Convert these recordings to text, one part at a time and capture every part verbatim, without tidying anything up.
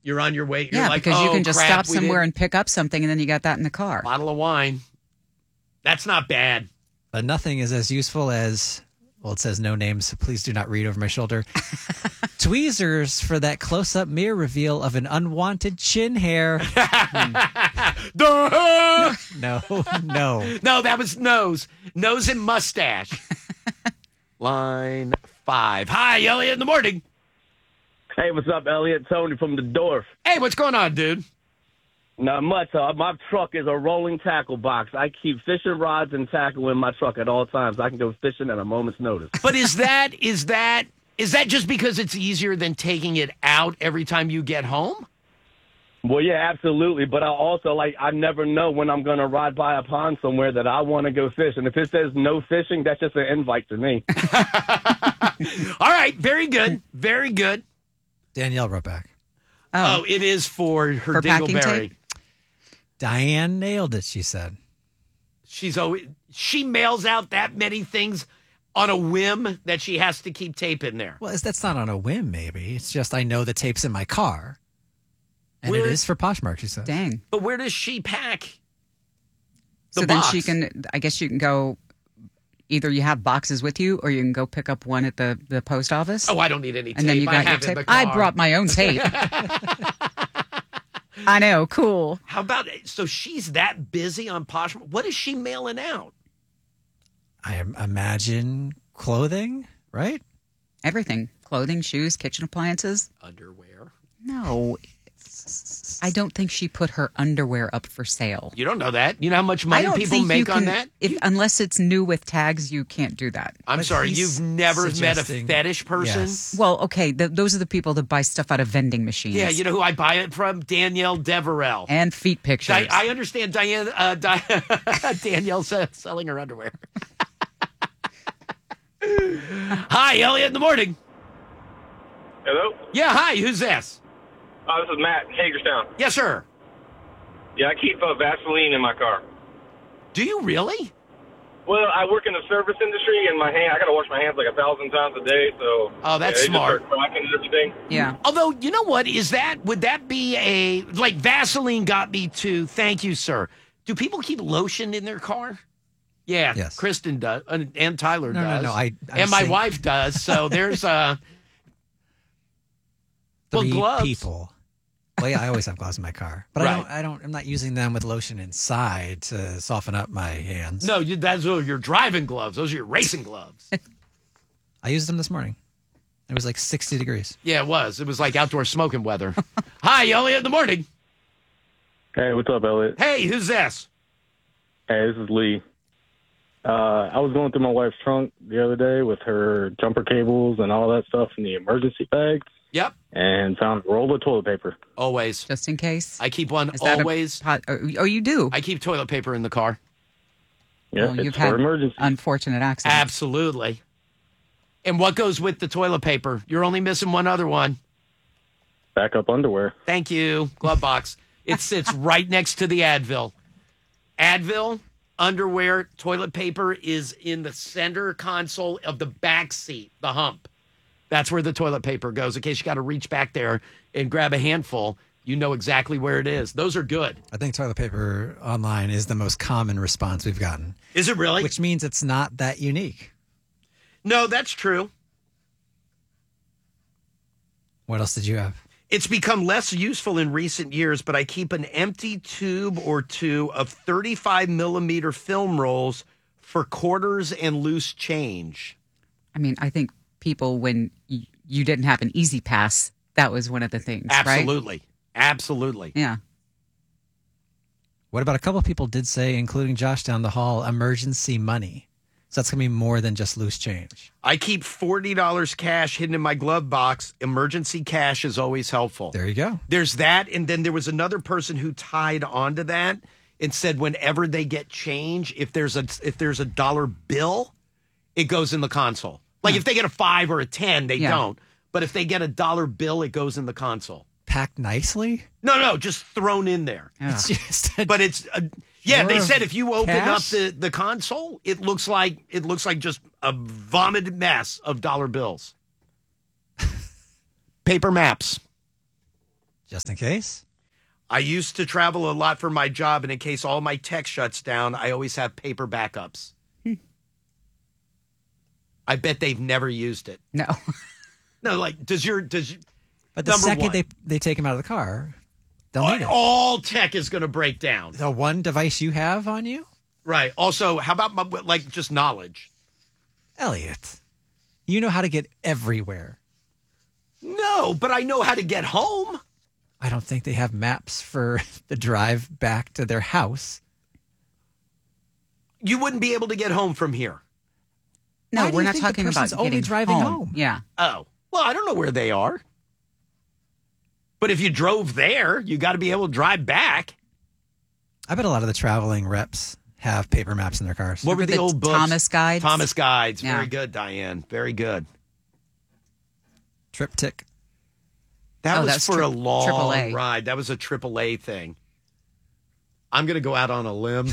You're on your way. You're yeah, like, because oh, you can just crap, stop we somewhere didn't- and pick up something, and then you got that in the car. Bottle of wine. That's not bad. But nothing is as useful as, well, it says no names, so please do not read over my shoulder. Tweezers for that close-up mirror reveal of an unwanted chin hair. Duh! No, no. No, that was nose. Nose and mustache. Line five. Hi, Elliot in the morning. Hey, what's up, Elliot? Tony from the Dorf. Hey, what's going on, dude? Not much. Uh, my truck is a rolling tackle box. I keep fishing rods and tackle in my truck at all times. I can go fishing at a moment's notice. But is that is that is that just because it's easier than taking it out every time you get home? Well, yeah, absolutely. But I also, like, I never know when I'm going to ride by a pond somewhere that I want to go fish. And if it says no fishing, that's just an invite to me. All right. Very good. Very good. Danielle wrote back. Oh, oh it is for her For packing dingleberry. tape? Diane nailed it, she said. She's always, she mails out that many things on a whim that she has to keep tape in there. Well, that's not on a whim, maybe. It's just I know the tape's in my car. And Where- it is for Poshmark, she said. Dang. But where does she pack the So then box? she can, I guess you can go, either you have boxes with you or you can go pick up one at the, the post office. Oh, I don't need any tape. And then you I got your have it in tape. the car. I brought my own tape. I know, cool. How about it? So she's that busy on Poshmark. What is she mailing out? I im- imagine clothing, right? Everything. Clothing, shoes, kitchen appliances. Underwear. No. I don't think she put her underwear up for sale. You don't know that. You know how much I money don't people think make you on can, that? If, unless it's new with tags, you can't do that. I'm But sorry, he's you've never met a suggesting- fetish person? Yes. Well, okay, th those are the people that buy stuff out of vending machines. Yeah, you know who I buy it from? Danielle Deverell. and feet pictures. Di- I understand Diane, uh, Di- Danielle se- selling her underwear. Hi, Elliot in the morning. Hello? Yeah, hi, who's this? Oh, this is Matt in Hagerstown. Yes, sir. Yeah, I keep uh, Vaseline in my car. Do you really? Well, I work in the service industry, and my hand, I got to wash my hands like a thousand times a day, so... Oh, that's yeah, they smart. Just start cracking and everything. yeah. Although, you know what? Is that, would that be a, like Vaseline got me to, thank you, sir. Do people keep lotion in their car? Yeah, Yes. Kristen does, and, and Tyler No, no, does. no, I- I'm and my saying- wife does, so there's, uh, well, Three gloves. people. Well, yeah, I always have gloves in my car, but I Right. don't. I don't. I'm not using them with lotion inside to soften up my hands. No, you, that's those are your driving gloves. Those are your racing gloves. I used them this morning. It was like sixty degrees. Yeah, it was. It was like outdoor smoking weather. Hi, Elliot in the morning. Hey, what's up, Elliot? Hey, who's this? Hey, this is Lee. Uh, I was going through my wife's trunk the other day with her jumper cables and all that stuff in the emergency bags Yep, and found a roll of toilet paper. always. Just in case. I keep one Is that a always. pot- oh, oh, you do? I keep toilet paper in the car. Yeah, Well, it's you've for had emergency. unfortunate accidents. Absolutely. And what goes with the toilet paper? You're only missing one other one. Backup underwear. Thank you. Glove box. It sits right next to the Advil. Advil, underwear, toilet paper is in the center console of the back seat, the hump. That's where the toilet paper goes. In case you got to reach back there and grab a handful, you know exactly where it is. Those are good. I think toilet paper online is the most common response we've gotten, Is it really? which means it's not that unique. No, that's true. What else did you have? It's become less useful in recent years, but I keep an empty tube or two of thirty-five millimeter film rolls for quarters and loose change. I mean, I think people, when y- you didn't have an easy pass, that was one of the things, right? Absolutely. Absolutely. Yeah. What about a couple of people did say, including Josh down the hall, emergency money. So that's going to be more than just loose change. I keep forty dollars cash hidden in my glove box. Emergency cash is always helpful. There you go. There's that. And then there was another person who tied onto that and said whenever they get change, if there's a if there's a dollar bill, it goes in the console. Like if they get a five or a ten, they Yeah. don't. But if they get a dollar bill, it goes in the console. Packed nicely? No, no, just thrown in there. Yeah. It's just a But it's uh, yeah. Jar They of said if you open cash? up the, the console, it looks like it looks like just a vomited mess of dollar bills. Paper maps. Just in case. I used to travel a lot for my job, and in case all my tech shuts down, I always have paper backups. Hmm. I bet they've never used it. No. No, like, does your, does you, But the number second one, they, they take them out of the car, they'll all, need it. all tech is going to break down. The one device you have on you? Right. Also, how about, my, like, just knowledge? Elliot, you know how to get everywhere. No, but I know how to get home. I don't think they have maps for the drive back to their house. You wouldn't be able to get home from here. No, Why do we're you not think the talking about person's only getting driving home. home? Yeah. Oh, well, I don't know where they are. But if you drove there, you got to be able to drive back. I bet a lot of the traveling reps have paper maps in their cars. What were Remember the the old books? Thomas Guides? Thomas Guides. Yeah. Very good, Diane. Very good. Triptych. That Oh, was that's for tri- a long triple A. ride. That was a triple A thing. I'm going to go out on a limb.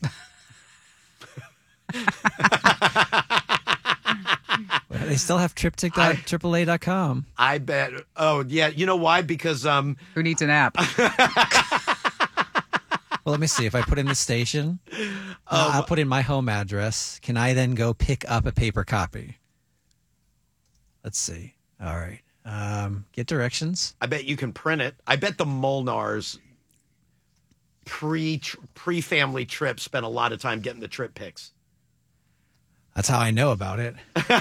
They still have triptych dot triple A dot com. I bet. Oh, yeah. You know why? Because um, Who needs an app? Well, let me see. If I put in the station, uh, I'll put in my home address. Can I then go pick up a paper copy? Let's see. All right. Um, get directions. I bet you can print it. I bet the Molnars pre pre family trip spent a lot of time getting the trip pics. That's how I know about it.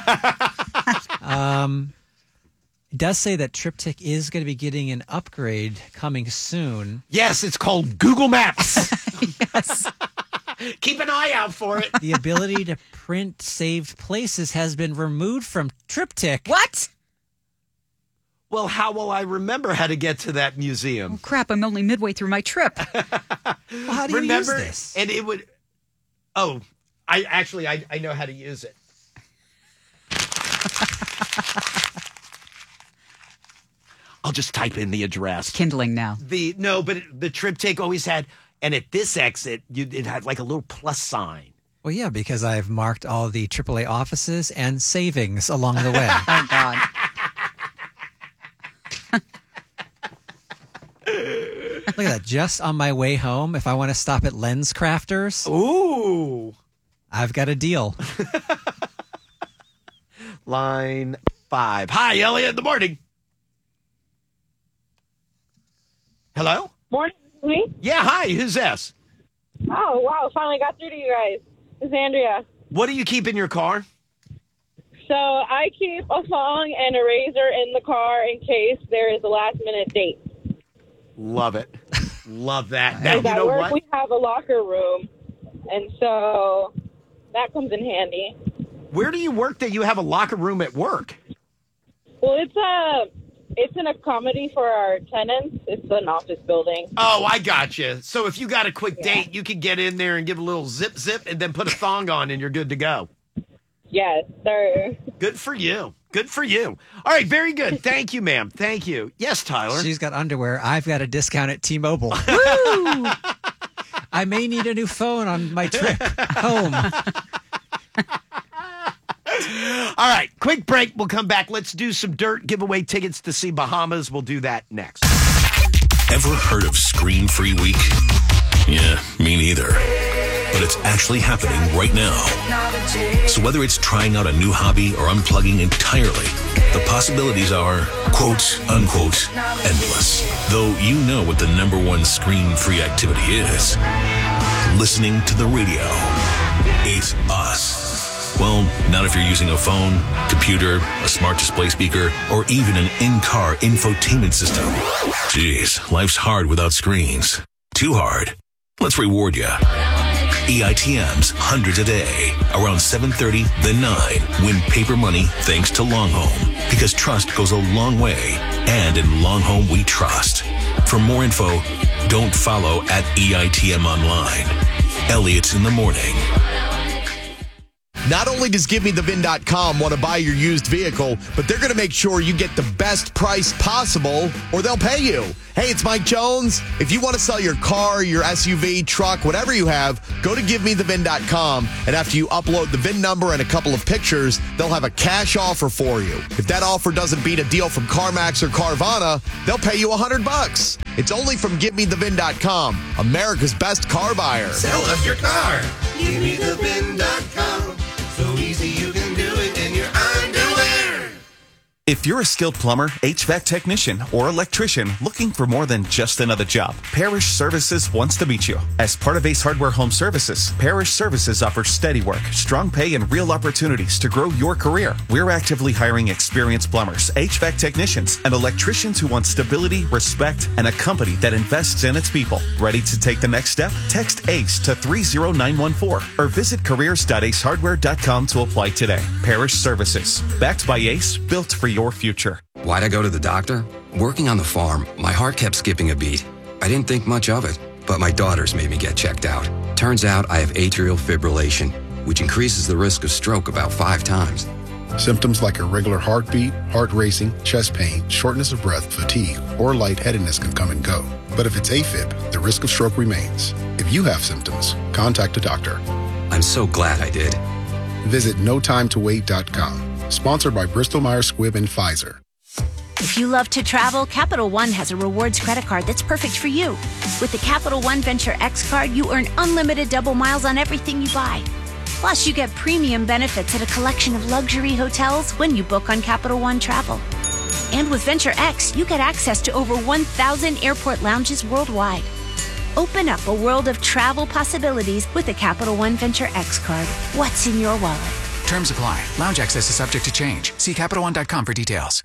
um, it does say that Triptych is going to be getting an upgrade coming soon. Yes, it's called Google Maps. Yes. Keep an eye out for it. The ability to print saved places has been removed from Triptych. What? Well, how will I remember how to get to that museum? Oh, crap. I'm only midway through my trip. Well, how do you Remember, use this? and it would. Oh, I actually I, I know how to use it. I'll just type in the address. Kindling now. The no, but it, the Triptych always had, and at this exit, you it had like a little plus sign. Well, yeah, because I've marked all the triple A offices and savings along the way. Oh, God. Look at that. Just on my way home, if I want to stop at Lens Crafters, Ooh, I've got a deal. line five. Hi, Elliot. In the morning. Hello. Morning, me? Yeah. Hi. Who's this? Oh, wow. Finally got through to you guys. It's Andrea. What do you keep in your car? So I keep a phone and a razor in the car in case there is a last minute date. Love it. Love that. Now, you Because at know work what? we have a locker room, and so that comes in handy. Where do you work that you have a locker room at work? Well, it's a it's an accommodity for our tenants. It's an office building. Oh, I got you. So if you got a quick date, you can get in there and give a little zip zip and then put a thong on and you're good to go. Yes, sir. Good for you. Good for you. All right, very good. Thank you, ma'am. Thank you. Yes, Tyler. She's got underwear. I've got a discount at T-Mobile. Woo! I may need a new phone on my trip home. All right, quick break. We'll come back. Let's do some dirt. Give away tickets to see Bahamas. We'll do that next. Ever heard of Screen Free Week? Yeah, me neither. But it's actually happening right now. So whether it's trying out a new hobby or unplugging entirely, the possibilities are, quote, unquote, endless. Though you know what the number one screen-free activity is. Listening to the radio. It's us. Well, not if you're using a phone, computer, a smart display speaker, or even an in-car infotainment system. Jeez, life's hard without screens. Too hard. Let's reward you. E I T Ms, hundreds a day. Around seven thirty, then nine. Win paper money thanks to Longhome. Because trust goes a long way. And in Longhome, we trust. For more info, don't follow at E I T M Online. Elliot's in the morning. Not only does Give Me The V I N dot com want to buy your used vehicle, but they're going to make sure you get the best price possible or they'll pay you. Hey, it's Mike Jones. If you want to sell your car, your S U V, truck, whatever you have, go to Give Me The V I N dot com, and after you upload the V I N number and a couple of pictures, they'll have a cash offer for you. If that offer doesn't beat a deal from CarMax or Carvana, they'll pay you one hundred bucks. It's only from Give Me The V I N dot com, America's best car buyer. Sell us your car. Give Me The V I N dot com. So easy you can do it in your underwear. If you're a skilled plumber, H V A C technician, or electrician looking for more than just another job, Parish Services wants to meet you. As part of Ace Hardware Home Services, Parish Services offers steady work, strong pay, and real opportunities to grow your career. We're actively hiring experienced plumbers, H V A C technicians, and electricians who want stability, respect, and a company that invests in its people. Ready to take the next step? Text ACE to three zero nine one four or visit careers dot ace hardware dot com to apply today. Parish Services, backed by Ace, built for your future. Why'd I go to the doctor? Working on the farm, my heart kept skipping a beat. I didn't think much of it, but my daughters made me get checked out. Turns out I have atrial fibrillation, which increases the risk of stroke about five times. Symptoms like irregular heartbeat, heart racing, chest pain, shortness of breath, fatigue, or lightheadedness can come and go. But if it's AFib, the risk of stroke remains. If you have symptoms, contact a doctor. I'm so glad I did. Visit no time to wait dot com. Sponsored by Bristol Myers Squibb and Pfizer. If you love to travel, Capital One has a rewards credit card that's perfect for you. With the Capital One Venture X card, you earn unlimited double miles on everything you buy. Plus, you get premium benefits at a collection of luxury hotels when you book on Capital One Travel. And with Venture X, you get access to over one thousand airport lounges worldwide. Open up a world of travel possibilities with the Capital One Venture X card. What's in your wallet? Terms apply. Lounge access is subject to change. See Capital One dot com for details.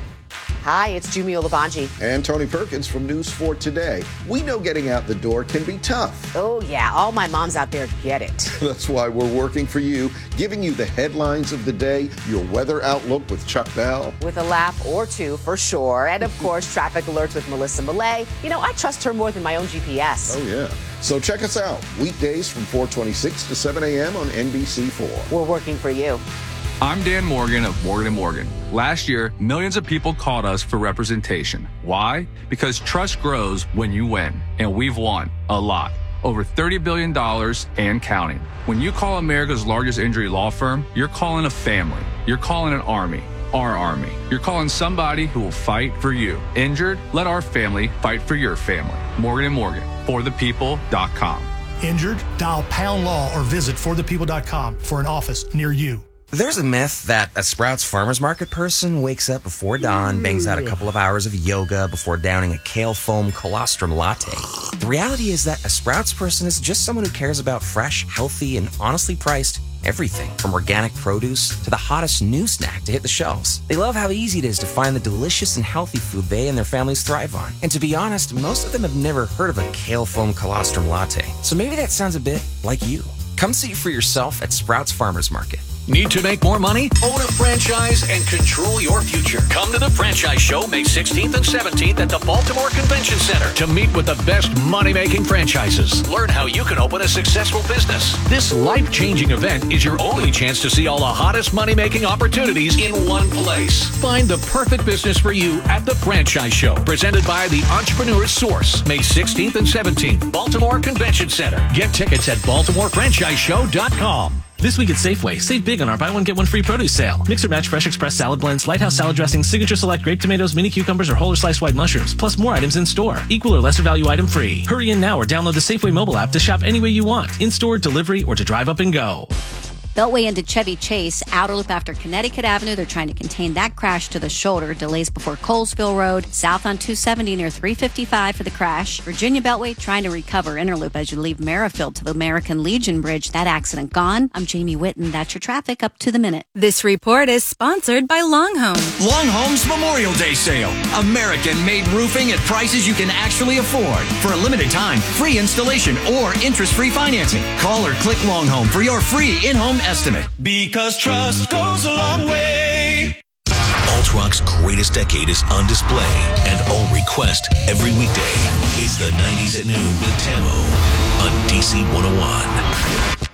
Hi, it's Jumi Olabanji. And Tony Perkins from News four Today. We know getting out the door can be tough. Oh, yeah. All my moms out there get it. That's why we're working for you, giving you the headlines of the day, your weather outlook with Chuck Bell. With a laugh or two, for sure. And, of course, traffic alerts with Melissa Millay. You know, I trust her more than my own G P S. Oh, yeah. So check us out. Weekdays from four twenty-six to seven a.m. on N B C four. We're working for you. I'm Dan Morgan of Morgan and Morgan. Last year, millions of people called us for representation. Why? Because trust grows when you win, and we've won a lot. Over thirty billion dollars and counting. When you call America's largest injury law firm, you're calling a family. You're calling an army. Our army. You're calling somebody who will fight for you. Injured? Let our family fight for your family. Morgan and Morgan. for the people dot com. Injured? Dial pound law or visit for the people dot com for an office near you. There's a myth that a Sprouts Farmers Market person wakes up before dawn, bangs out a couple of hours of yoga before downing a kale foam colostrum latte. The reality is that a Sprouts person is just someone who cares about fresh, healthy, and honestly priced everything from organic produce to the hottest new snack to hit the shelves. They love how easy it is to find the delicious and healthy food they and their families thrive on. And to be honest, most of them have never heard of a kale foam colostrum latte. So maybe that sounds a bit like you. Come see for yourself at Sprouts Farmers Market. Need to make more money? Own a franchise and control your future. Come to the Franchise Show May sixteenth and seventeenth at the Baltimore Convention Center to meet with the best money-making franchises. Learn how you can open a successful business. This life-changing event is your only chance to see all the hottest money-making opportunities in one place. Find the perfect business for you at the Franchise Show, presented by the Entrepreneur's Source, May sixteenth and seventeenth, Baltimore Convention Center. Get tickets at baltimore franchise show dot com. This week at Safeway, save big on our buy one, get one free produce sale. Mix or match Fresh Express salad blends, Lighthouse salad dressing, Signature Select grape tomatoes, mini cucumbers, or whole or sliced white mushrooms, plus more items in store. Equal or lesser value item free. Hurry in now or download the Safeway mobile app to shop any way you want. In-store, delivery, or to drive up and go. Beltway into Chevy Chase, outer loop after Connecticut Avenue. They're trying to contain that crash to the shoulder. Delays before Colesville Road. South on two seventy near three fifty-five for the crash. Virginia Beltway trying to recover inner loop as you leave Merrifield to the American Legion Bridge. That accident gone. I'm Jamie Whitten. That's your traffic up to the minute. This report is sponsored by Longhome. Longhome's Memorial Day sale. American-made roofing at prices you can actually afford. For a limited time, free installation or interest-free financing. Call or click Longhome for your free in-home estimate. Because trust goes a long way. Alt Rock's greatest decade is on display and all request every weekday. It's the nineties at noon with Tamo on D C one oh one.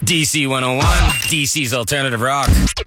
D C one oh one, D C's Alternative Rock.